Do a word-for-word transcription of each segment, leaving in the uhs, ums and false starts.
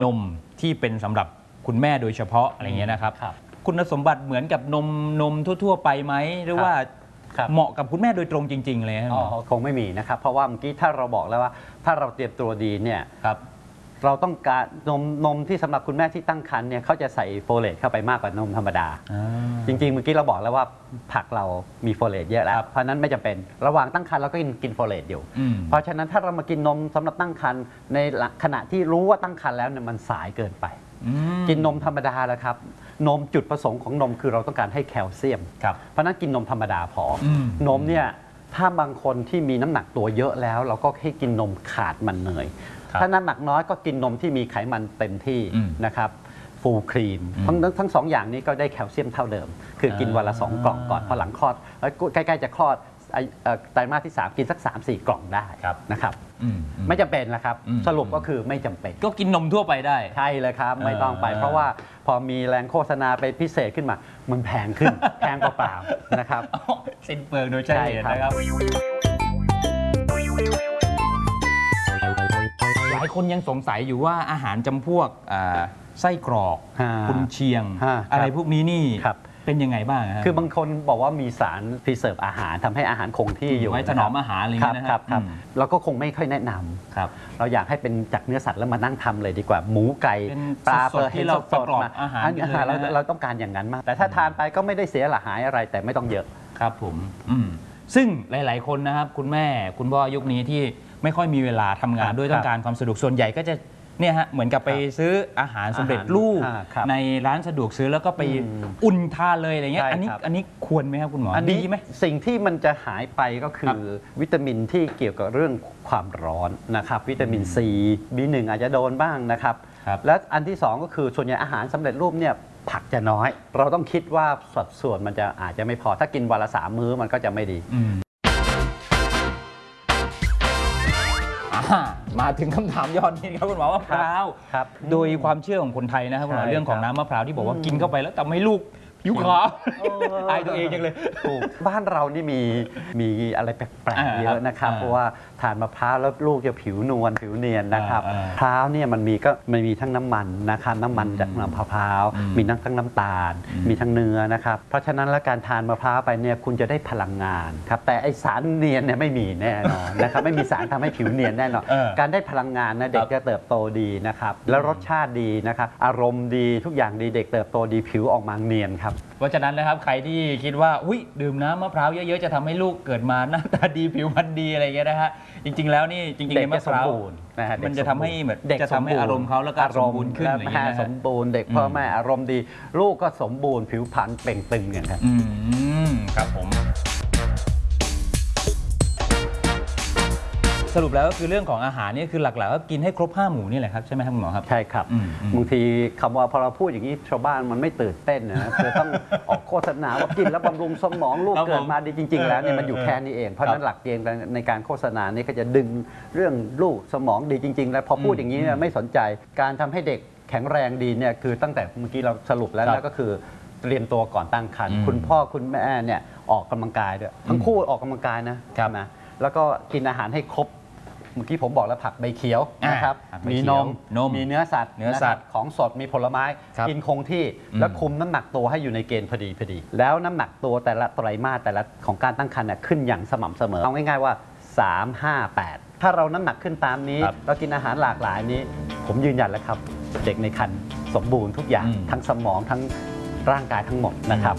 นมที่เป็นสำหรับคุณแม่โดยเฉพาะอะไรเงี้ยนะครับคุณสมบัติเหมือนกับนมนมทั่วๆไปไหมหรือว่าเหมาะกับคุณแม่โดยตรงจริงๆเลยครับคงไม่มีนะครับเพราะว่าเมื่อกี้ถ้าเราบอกแล้วว่าถ้าเราเตรียมตัวดีเนี่ยเราต้องการนมนมที่สำหรับคุณแม่ที่ตั้งครรภ์เนี่ยเขาจะใส่โฟเลตเข้าไปมากกว่านมธรรมดาจริงๆเมื่อกี้เราบอกแล้วว่าผักเรามีโฟเลตเยอะแล้วเพราะนั้นไม่จำเป็นระหว่างตั้งครรภ์เราก็กินกินโฟเลตอยู่เพราะฉะนั้นถ้าเรามากินนมสำหรับตั้งครรภ์ในขณะที่รู้ว่าตั้งครรภ์แล้วเนี่ยมันสายเกินไปกินนมธรรมดาแล้วครับนมจุดประสงค์ของนมคือเราต้องการให้แคลเซียมเพราะนั้นกินนมธรรมดาพอนมเนี่ยถ้าบางคนที่มีน้ำหนักตัวเยอะแล้วเราก็ให้กินนมขาดมันเนยถ้าน้ำหนักน้อยก็กินนมที่มีไขมันเต็มที่นะครับฟูลครีมทั้งทั้งสองอย่างนี้ก็ได้แคลเซียมเท่าเดิมคือกินวันละสองกล่องก่อนพอหลังคลอดแล้วใกล้ๆจะคลอดไตรมาสที่สามกินสัก สามสี่ กล่องได้นะครับไม่จำเป็นนะครับสรุปก็คือไม่จำเป็นก็กินนมทั่วไปได้ใช่เลยครับไม่ต้องไปเพราะว่าพอมีแรงโฆษณาไปพิเศษขึ้นมามันแพงขึ้นแพงเปล่าๆนะครับสิ้นเปลืองโดยใช่นะครับหลายคนยังสงสัยอยู่ว่าอาหารจำพวกไส้กรอกกุนเชียงอะไรพวกนี้นี่เป็นยังไงบ้างคือบางคนบอกว่ามีสารพรีเซิร์ฟอาหารทำให้อาหารคงที่อยู่ไว้ถนอมอาหารอะไรอย่างเงี้ยนะครับเราก็คงไม่ค่อยแนะนำเราอยากให้เป็นจากเนื้อสัตว์แล้วมานั่งทำเลยดีกว่าหมูไก่ปลาเปิดที่เราประกอบอาหารเราเราต้องการอย่างนั้นมากแต่ถ้าทานไปก็ไม่ได้เสียหายอะไรแต่ไม่ต้องเยอะครับผมซึ่งหลายๆคนนะครับคุณแม่คุณพ่อยุคนี้ที่ไม่ค่อยมีเวลาทำงานด้วยต้องการความสะดวกส่วนใหญ่ก็จะเนี่ยฮะเหมือนกับไปซื้ออาหารสำเร็จรูปในร้านสะดวกซื้อแล้วก็ไปอุ่นทานเลยอะไรเงี้ยอันนี้อันนี้ควรไหมครับคุณหมอดีไหมสิ่งที่มันจะหายไปก็คือวิตามินที่เกี่ยวกับเรื่องความร้อนนะครับวิตามินซี บี หนึ่ง อาจจะโดนบ้างนะครับและอันที่สองก็คือส่วนใหญ่อาหารสำเร็จรูปเนี่ยผักจะน้อยเราต้องคิดว่าสัดส่วนมันจะอาจจะไม่พอถ้ากินวันละสามมื้อมันก็จะไม่ดีมาถึงคำถามยอดฮิตครับคุณหมอมะพร้าวโดยความเชื่อของคนไทยนะครับคุณหมอเรื่องของน้ำมะพร้าวที่บอกว่ากินเข้าไปแล้วทำให้ลูกผิวขาวตายตัวเองจังเลยบ้านเรานี่มีมีอะไรแปลกๆเยอะนะครับเพราะว่าทานมะพร้าวแล้วลูกจะผิวนวลผิวเนียนนะครับมะพร้าวเนี่ยมันมีก็มันมีทั้งน้ำมันนะครับน้ำมันจากมะพร้าวมีทั้งน้ำตาลมีทั้งเนื้อนะครับเพราะฉะนั้นแล้วการทานมะพร้าวไปเนี่ยคุณจะได้พลังงานครับแต่ไอสารเนียนเนี่ยไม่มีแน่นอนนะครับไม่มีสารทำให้ผิวเนียนแน่นอนการได้พลังงานนะเด็กจะเติบโตดีนะครับแล้วรสชาติดีนะครับอารมณ์ดีทุกอย่างดีเด็กเติบโตดีผิวออกมาเนียนครับเพราะฉะนั้นนะครับใครที่คิดว่าอุ้ยดื่มน้ำมะพร้าวเยอะๆจะทำให้ลูกเกิดมาหน้าตาดีผิวพรรณดีอะไรเงี้ยนะฮะจริงๆแล้วนี่จริงๆในมะพร้าวมันจะทำให้เหมือนจะทำให้อารมณ์เขาแล้วก็สมบูรณ์ขึ้นอะไรเงี้ยสมบูรณ์เด็กพ่อแม่อารมณ์ดีลูกก็สมบูรณ์ผิวพรรณเปล่งตึงอย่างนี้ครับผมสรุปแล้วก็คือเรื่องของอาหารนี่คือหลักๆก็กินให้ครบห้าหมู่นี่แหละครับใช่ไหมครับคุณหมอครับใช่ครับบางทีคำว่าพอเราพูดอย่างนี้ชาวบ้านมันไม่ตื่นเต้นนะคือต้องออกโฆษณาว่ากินแล้วบำรุงสมองลูกเกิดมาดีจริงๆแล้วเนี่ยมันอยู่แค่นี้เองเพราะนั้นหลักเกณฑ์ในการโฆษณานี่ก็จะดึงเรื่องลูกสมองดีจริงๆแล้วพอพูดอย่างนี้เนี่ยไม่สนใจการทำให้เด็กแข็งแรงดีเนี่ยคือตั้งแต่เมื่อกี้เราสรุปแล้วก็คือเตรียมตัวก่อนตั้งครรภ์คุณพ่อคุณแม่เนี่ยออกกำลังกายด้วยทั้งคู่ออกกำลังกายนะนะแล้วก็กินอาหารให้ครบเมื่อกี้ผมบอกแล้วผักใบเขียวนะครับมีนมมีเนื้อสัตว์เนื้อสัตว์ของสดมีผลไม้กินคงที่แล้วคุมน้ำหนักตัวให้อยู่ในเกณฑ์พอดีพอดีแล้วน้ำหนักตัวแต่ละไตรมาสแต่ละของการตั้งครรภ์ขึ้นอย่างสม่ำเสมอเอาง่ายๆว่าสาม ห้า แปดถ้าเราน้ำหนักขึ้นตามนี้เรากินอาหารหลากหลายนี้ผมยืนยันแล้วครับเด็กในครรภ์สมบูรณ์ทุกอย่างทั้งสมองทั้งร่างกายทั้งหมดนะครับ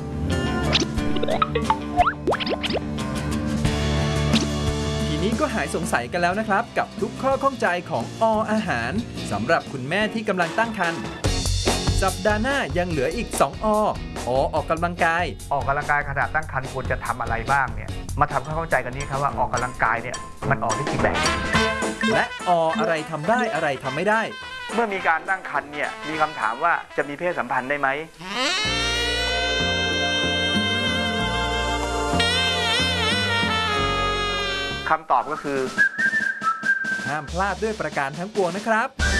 นี้ก็หายสงสัยกันแล้วนะครับกับทุกข้อข้องใจของออาหารสำหรับคุณแม่ที่กำลังตั้งครรภ์สัปดาห์หน้ายังเหลืออีกสองอออออกกำลังกายออกกำลังกายขณะตั้งครรภ์ควรจะทำอะไรบ้างเนี่ยมาทำความเข้าใจกันนี้ครับว่าออกกำลังกายเนี่ยมันออกได้กี่แบบและออะไรทำได้อะไรทำไม่ได้เมื่อมีการตั้งครรภ์เนี่ยมีคำถามว่าจะมีเพศสัมพันธ์ได้ไหมคำตอบก็คือห้ามพลาดด้วยประการทั้งปวงนะครับ